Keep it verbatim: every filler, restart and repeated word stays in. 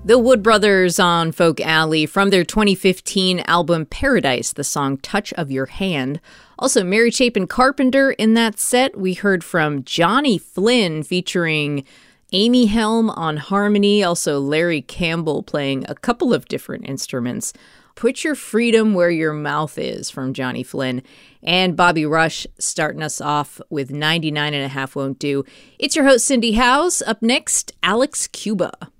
The Wood Brothers on Folk Alley from their twenty fifteen album Paradise, the song Touch of Your Hand. Also, Mary Chapin Carpenter in that set. We heard from Johnny Flynn featuring Amy Helm on harmony, also Larry Campbell playing a couple of different instruments. Put Your Freedom Where Your Mouth Is from Johnny Flynn. And Bobby Rush starting us off with ninety-nine and a half Won't Do. It's your host, Cindy Howes. Up next, Alex Cuba.